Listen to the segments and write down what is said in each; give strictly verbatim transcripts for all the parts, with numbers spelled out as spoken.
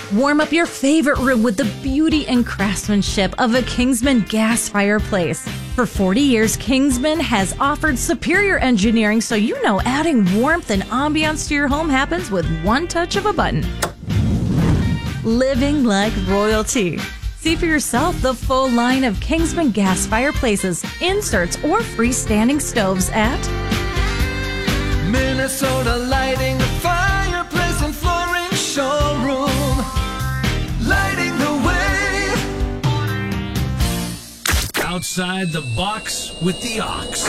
Warm up your favorite room with the beauty and craftsmanship of a Kingsman gas fireplace. For forty years, Kingsman has offered superior engineering, so you know adding warmth and ambiance to your home happens with one touch of a button. Living like royalty. See for yourself the full line of Kingsman gas fireplaces, inserts, or freestanding stoves at Minnesota Lighting, the fireplace and flooring showroom. Lighting the way. Outside the box with the Ox.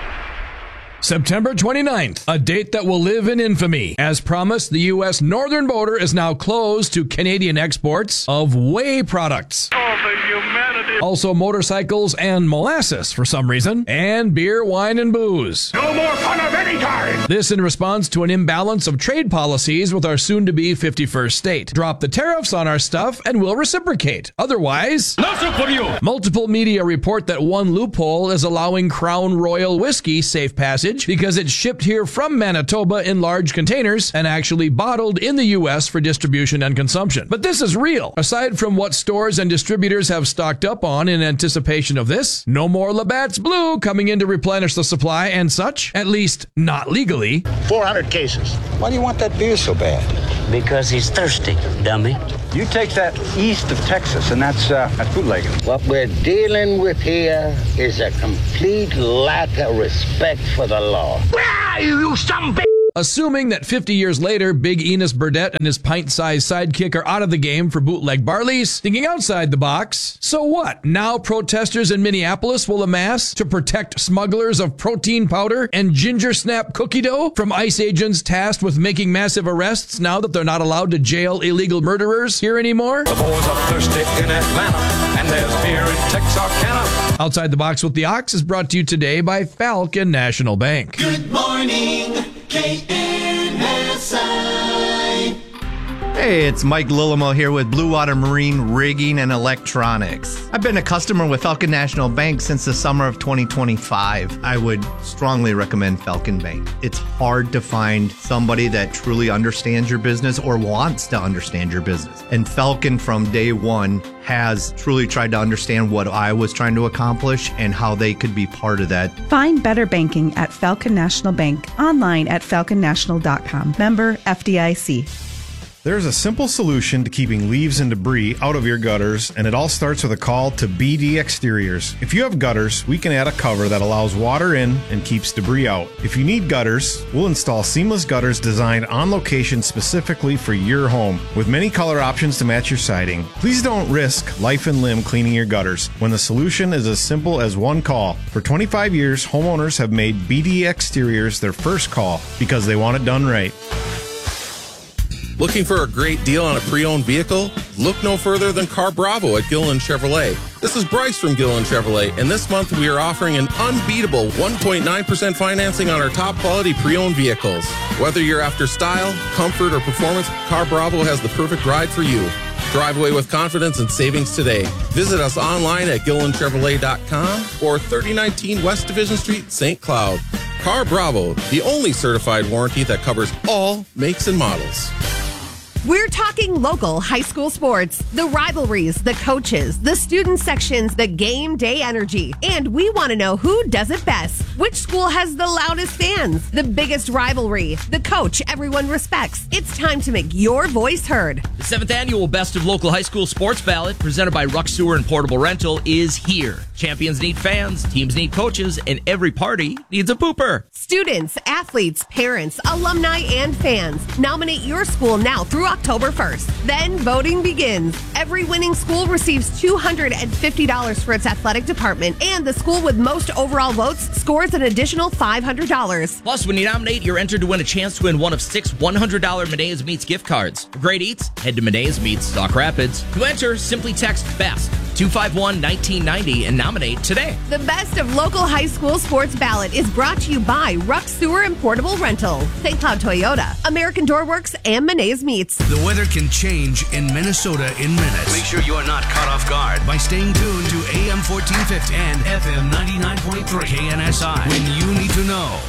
September twenty-ninth, a date that will live in infamy. As promised, the U S northern border is now closed to Canadian exports of whey products. Oh, the humanity. Also motorcycles and molasses for some reason, and beer, wine, and booze. No more fun of any kind. This in response to an imbalance of trade policies with our soon-to-be fifty-first state. Drop the tariffs on our stuff and we'll reciprocate. Otherwise, No soup for you. multiple media report that one loophole is allowing Crown Royal whiskey safe passage because it's shipped here from Manitoba in large containers and actually bottled in the U S for distribution and consumption. But this is real. Aside from what stores and distributors have stocked up on in anticipation of this, no more Labatt's Blue coming in to replenish the supply and such, at least not legally. four hundred cases. Why do you want that beer so bad? Because he's thirsty, dummy. You take that east of Texas, and that's, uh, that's bootlegging. What we're dealing with here is a complete lack of respect for the law. Ah, you some bitch. Assuming that fifty years later, Big Enos Burdett and his pint-sized sidekick are out of the game for bootleg Barleys, thinking outside the box, so what? Now protesters in Minneapolis will amass to protect smugglers of protein powder and ginger snap cookie dough from ICE agents tasked with making massive arrests now that they're not allowed to jail illegal murderers here anymore? The boys are thirsty in Atlanta, and there's beer in Texarkana. Outside the Box with the Ox is brought to you today by Falcon National Bank. Good morning, K N S I. Hey, it's Mike Lillimo here with Blue Water Marine Rigging and Electronics. I've been a customer with Falcon National Bank since the summer of twenty twenty-five. I would strongly recommend Falcon Bank. It's hard to find somebody that truly understands your business or wants to understand your business. And Falcon from day one has truly tried to understand what I was trying to accomplish and how they could be part of that. Find better banking at Falcon National Bank, online at falcon national dot com. Member F D I C. There's a simple solution to keeping leaves and debris out of your gutters, and it all starts with a call to B D Exteriors. If you have gutters, we can add a cover that allows water in and keeps debris out. If you need gutters, we'll install seamless gutters designed on location specifically for your home, with many color options to match your siding. Please don't risk life and limb cleaning your gutters when the solution is as simple as one call. For twenty-five years, homeowners have made B D Exteriors their first call because they want it done right. Looking for a great deal on a pre-owned vehicle? Look no further than Car Bravo at Gilliland Chevrolet. This is Bryce from Gilliland Chevrolet, and this month we are offering an unbeatable one point nine percent financing on our top quality pre-owned vehicles. Whether you're after style, comfort, or performance, Car Bravo has the perfect ride for you. Drive away with confidence and savings today. Visit us online at gilliland chevrolet dot com or thirty nineteen West Division Street, Saint Cloud. Car Bravo, the only certified warranty that covers all makes and models. We're talking local high school sports, the rivalries, the coaches, the student sections, the game day energy. And we want to know who does it best. Which school has the loudest fans, the biggest rivalry, the coach everyone respects. It's time to make your voice heard. The seventh annual Best of Local High School Sports Ballot, presented by Ruck Sewer and Portable Rental, is here. Champions need fans, teams need coaches, and every party needs a pooper. Students, athletes, parents, alumni, and fans. Nominate your school now through October first. Then voting begins. Every winning school receives two hundred fifty dollars for its athletic department, and the school with most overall votes scores an additional five hundred dollars. Plus, when you nominate, you're entered to win a chance to win one of six one hundred dollars Medea's Meats gift cards. For great eats, head to Medea's Meats, Sauk Rapids. To enter, simply text BEST two five one, one nine nine zero and nominate today. The Best of Local High School Sports Ballot is brought to you by Ruck Sewer and Portable Rental, Saint Cloud Toyota, American Doorworks, and Medea's Meats. The weather can change in Minnesota in minutes. Make sure you are not caught off guard By staying tuned to A M fourteen fifty and F M ninety-nine point three K N S I when you need to know.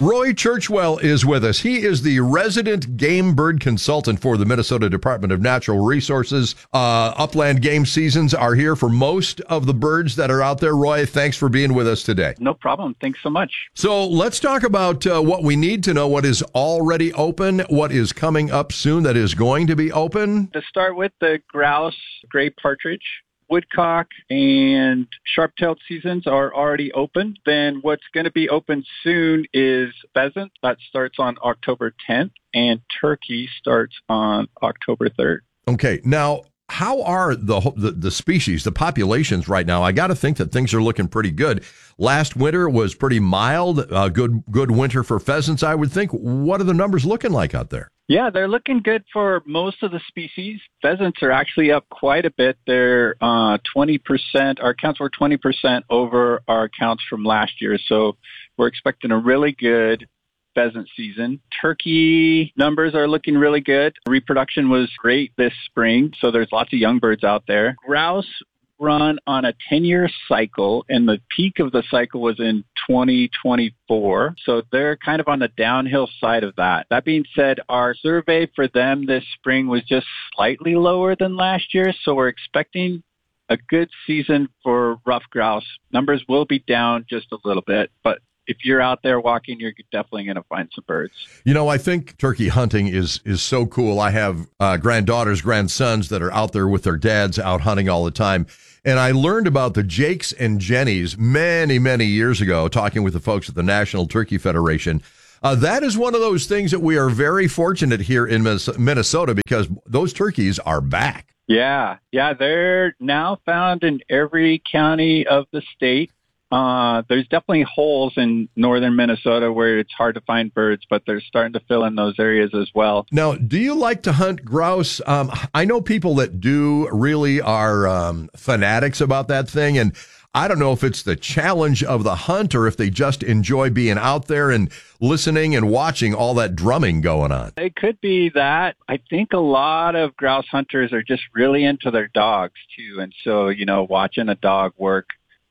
Roy Churchwell is with us. He is the resident game bird consultant for the Minnesota Department of Natural Resources. Uh, upland game seasons are here for most of the birds that are out there. Roy, thanks for being with us today. No problem. Thanks so much. So let's talk about uh, what we need to know, what is already open, what is coming up soon that is going to be open. To start with, the grouse, gray partridge, woodcock, and sharp-tailed seasons are already open. Then what's going to be open soon is pheasant. That starts on October tenth, and turkey starts on October third. Okay. Now, how are the, the the species, the populations right now? I got to think that things are looking pretty good. Last winter was pretty mild, uh, good good winter for pheasants, I would think. What are the numbers looking like out there? Yeah, they're looking good for most of the species. Pheasants are actually up quite a bit. They're uh, twenty percent. Our counts were twenty percent over our counts from last year. So we're expecting a really good pheasant season. Turkey numbers are looking really good. Reproduction was great this spring, so there's lots of young birds out there. Grouse run on a ten-year cycle, and the peak of the cycle was in twenty twenty-four. So they're kind of on the downhill side of that. That being said, our survey for them this spring was just slightly lower than last year, so we're expecting a good season for rough grouse. Numbers will be down just a little bit, but if you're out there walking, you're definitely going to find some birds. You know, I think turkey hunting is is so cool. I have uh, granddaughters, grandsons that are out there with their dads out hunting all the time. And I learned about the Jakes and Jennies many, many years ago, talking with the folks at the National Turkey Federation. Uh, that is one of those things that we are very fortunate here in Minnesota because those turkeys are back. Yeah, yeah, they're now found in every county of the state. Uh, there's definitely holes in northern Minnesota where it's hard to find birds, but they're starting to fill in those areas as well. Now, do you like to hunt grouse? Um, I know people that do really are um, fanatics about that thing, and I don't know if it's the challenge of the hunt or if they just enjoy being out there and listening and watching all that drumming going on. It could be that. I think a lot of grouse hunters are just really into their dogs, too, and so, you know, watching a dog work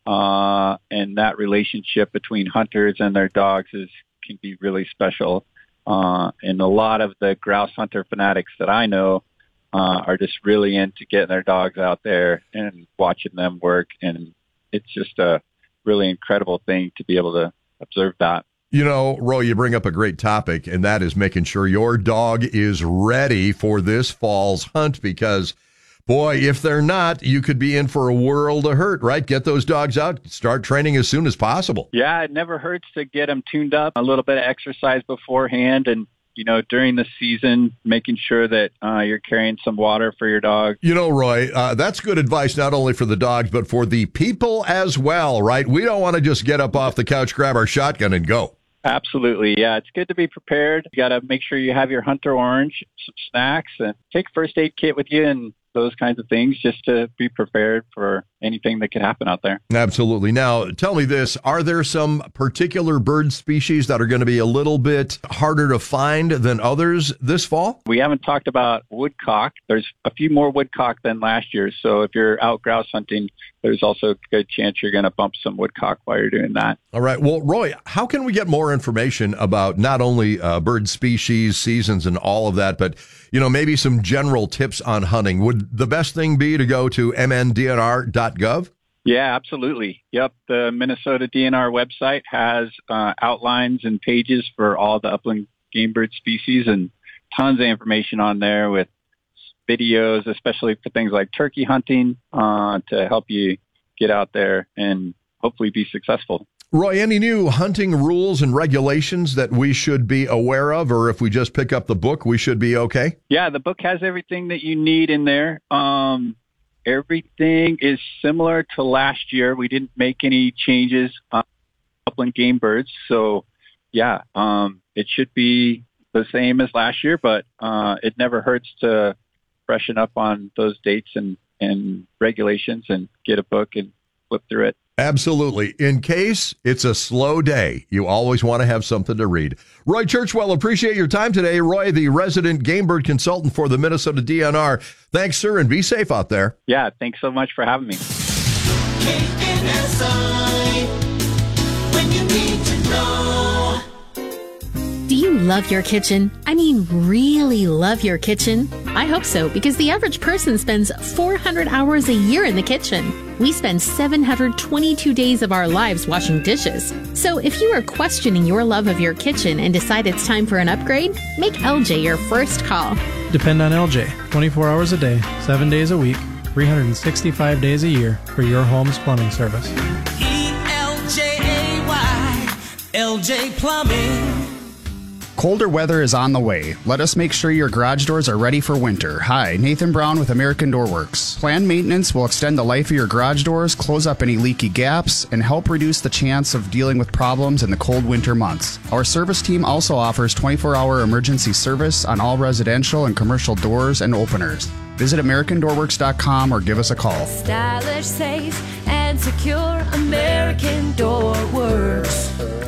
Uh, and that relationship between hunters and their dogs is can be really special. Uh, and a lot of the grouse hunter fanatics that I know uh, are just really into getting their dogs out there and watching them work. And it's just a really incredible thing to be able to observe that. You know, Roy, you bring up a great topic, and that is making sure your dog is ready for this fall's hunt because boy, if they're not, you could be in for a world of hurt, right? Get those dogs out, start training as soon as possible. Yeah, it never hurts to get them tuned up, a little bit of exercise beforehand, and, you know, during the season, making sure that uh, you're carrying some water for your dog. You know, Roy, uh, that's good advice not only for the dogs, but for the people as well, right? We don't want to just get up off the couch, grab our shotgun, and go. Absolutely. Yeah, it's good to be prepared. You got to make sure you have your Hunter Orange, some snacks, and take a first aid kit with you and those kinds of things just to be prepared for anything that could happen out there. Absolutely. Now, tell me this, are there some particular bird species that are going to be a little bit harder to find than others this fall? We haven't talked about woodcock. There's a few more woodcock than last year. So if you're out grouse hunting, there's also a good chance you're going to bump some woodcock while you're doing that. All right. Well, Roy, how can we get more information about not only uh, bird species, seasons, and all of that, but, you know, maybe some general tips on hunting? Would the best thing be to go to m n d n r dot gov? Yeah, absolutely. Yep. The Minnesota D N R website has uh, outlines and pages for all the upland game bird species and tons of information on there with videos, especially for things like turkey hunting, uh, to help you get out there and hopefully be successful. Roy, any new hunting rules and regulations that we should be aware of, or if we just pick up the book, we should be okay? Yeah, the book has everything that you need in there. Um, everything is similar to last year. We didn't make any changes on upland game birds. So, yeah, um, it should be the same as last year, but uh, it never hurts to freshen up on those dates and, and regulations and get a book and flip through it. Absolutely. In case it's a slow day, you always want to have something to read. Roy Churchwell, appreciate your time today. Roy, the resident game bird consultant for the Minnesota D N R. Thanks, sir, and be safe out there. Yeah, thanks so much for having me. K N S I, when you need to know. you love your kitchen? I mean, really love your kitchen? I hope so, because the average person spends four hundred hours a year in the kitchen. We spend seven hundred twenty-two days of our lives washing dishes. So if you are questioning your love of your kitchen and decide it's time for an upgrade, make L J your first call. Depend on L J twenty-four hours a day, seven days a week, three hundred sixty-five days a year for your home's plumbing service. E L J A Y, L J Plumbing. Colder weather is on the way. Let us make sure your garage doors are ready for winter. Hi, Nathan Brown with American Door Works. Planned maintenance will extend the life of your garage doors, close up any leaky gaps, and help reduce the chance of dealing with problems in the cold winter months. Our service team also offers twenty-four hour emergency service on all residential and commercial doors and openers. Visit American Door Works dot com or give us a call. Stylish, safe, and secure. American Door Works.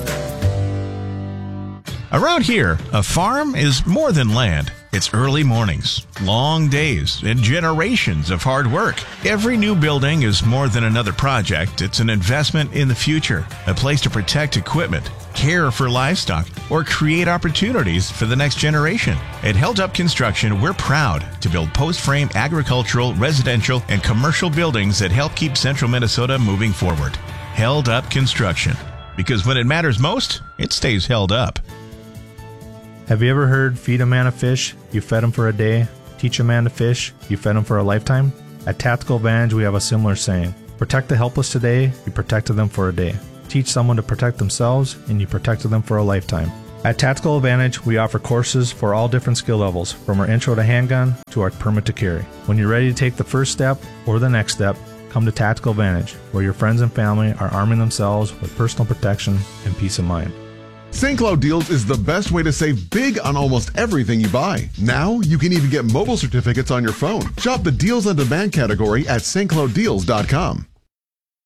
Around here, a farm is more than land. It's early mornings, long days, and generations of hard work. Every new building is more than another project. It's an investment in the future, a place to protect equipment, care for livestock, or create opportunities for the next generation. At Held Up Construction, we're proud to build post-frame agricultural, residential, and commercial buildings that help keep central Minnesota moving forward. Held Up Construction, because when it matters most, it stays held up. Have you ever heard feed a man a fish, you fed him for a day? Teach a man to fish, you fed him for a lifetime? At Tactical Advantage, we have a similar saying. Protect the helpless today, you protected them for a day. Teach someone to protect themselves, and you protected them for a lifetime. At Tactical Advantage, we offer courses for all different skill levels, from our intro to handgun to our permit to carry. When you're ready to take the first step or the next step, come to Tactical Advantage, where your friends and family are arming themselves with personal protection and peace of mind. Saint Cloud Deals is the best way to save big on almost everything you buy. Now, you can even get mobile certificates on your phone. Shop the Deals on Demand category at St Cloud Deals dot com.